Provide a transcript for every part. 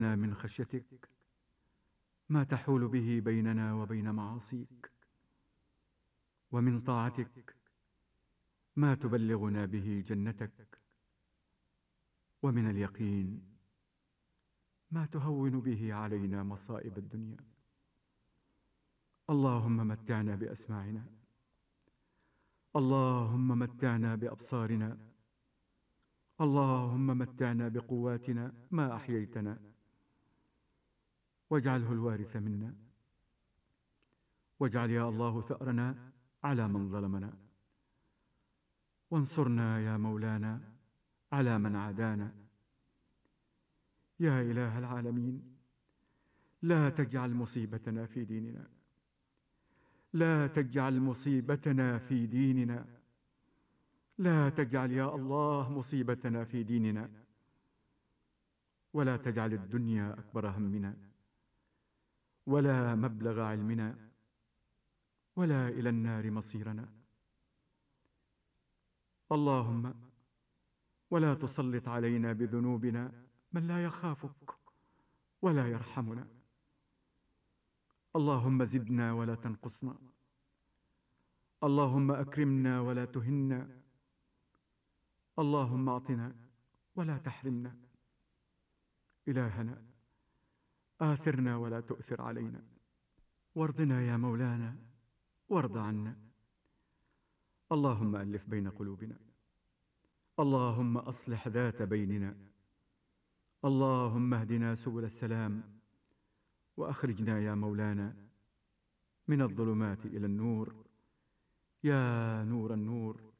من خشيتك ما تحول به بيننا وبين معاصيك، ومن طاعتك ما تبلغنا به جنتك، ومن اليقين ما تهون به علينا مصائب الدنيا. اللهم متعنا بأسماعنا، اللهم متعنا بأبصارنا، اللهم متعنا بقواتنا ما أحييتنا، واجعله الوارث منا، واجعل يا الله ثأرنا على من ظلمنا، وانصرنا يا مولانا على من عادانا. يا إله العالمين، لا تجعل مصيبتنا في ديننا، لا تجعل مصيبتنا في ديننا، لا تجعل يا الله مصيبتنا في ديننا، ولا تجعل الدنيا أكبر همنا، ولا مبلغ علمنا، ولا إلى النار مصيرنا. اللهم ولا تسلط علينا بذنوبنا من لا يخافك ولا يرحمنا. اللهم زدنا ولا تنقصنا، اللهم أكرمنا ولا تهنا، اللهم أعطنا ولا تحرمنا. إلهنا آثرنا ولا تؤثر علينا، وارضنا يا مولانا وارض عنا. اللهم ألف بين قلوبنا، اللهم أصلح ذات بيننا، اللهم اهدنا سبل السلام، وأخرجنا يا مولانا من الظلمات إلى النور، يا نور النور.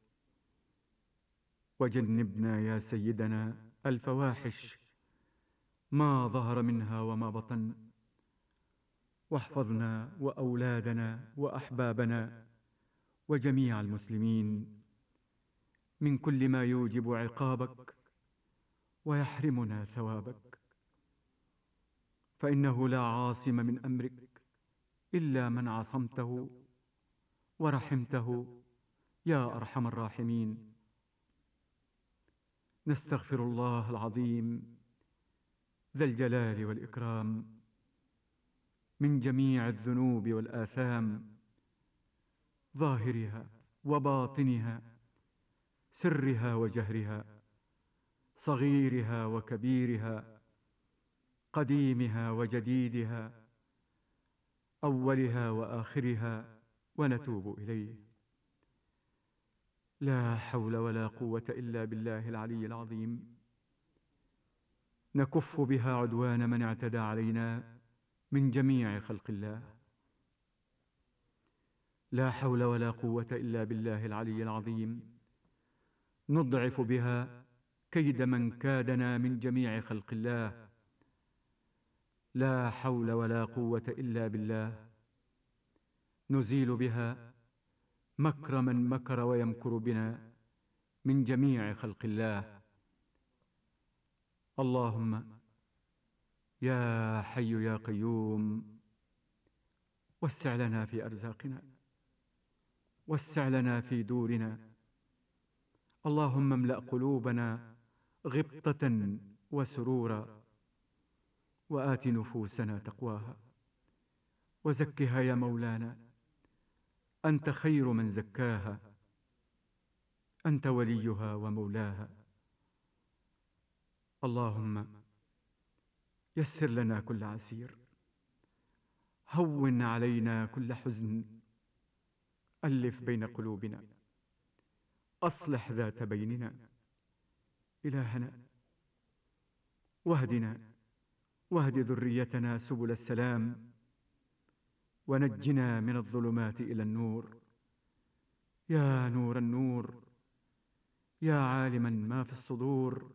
وجنبنا يا سيدنا الفواحش ما ظهر منها وما بطن، واحفظنا وأولادنا وأحبابنا وجميع المسلمين من كل ما يوجب عقابك ويحرمنا ثوابك، فإنه لا عاصم من أمرك إلا من عصمته ورحمته يا أرحم الراحمين. نستغفر الله العظيم ذا الجلال والإكرام من جميع الذنوب والآثام، ظاهرها وباطنها، سرها وجهرها، صغيرها وكبيرها، قديمها وجديدها، أولها وآخرها، ونتوب إليه. لا حول ولا قوة إلا بالله العلي العظيم. نكف بها عدوان من اعتدى علينا من جميع خلق الله. لا حول ولا قوة إلا بالله العلي العظيم. نضعف بها كيد من كادنا من جميع خلق الله. لا حول ولا قوة إلا بالله. نزيل بها مكر من مكر ويمكر بنا من جميع خلق الله. اللهم يا حي يا قيوم، وسع لنا في أرزاقنا، وسع لنا في دورنا. اللهم املأ قلوبنا غبطة وسرورا، وآت نفوسنا تقواها، وزكها يا مولانا، أنت خير من زكاها، أنت وليها ومولاها. اللهم يسر لنا كل عسير، هون علينا كل حزن، ألف بين قلوبنا، أصلح ذات بيننا. إلهنا واهدنا، واهد ذريتنا سبل السلام، ونجنا من الظلمات إلى النور، يا نور النور، يا عالما ما في الصدور.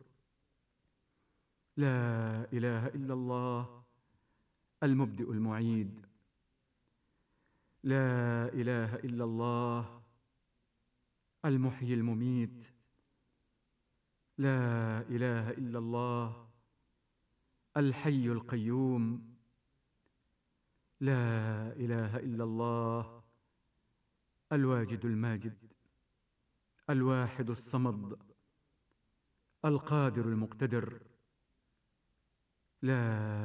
لا إله إلا الله المبدئ المعيد، لا إله إلا الله المحيي المميت، لا إله إلا الله الحي القيوم، لا إله إلا الله الواجد الماجد، الواحد الصمد، القادر المقتدر. لا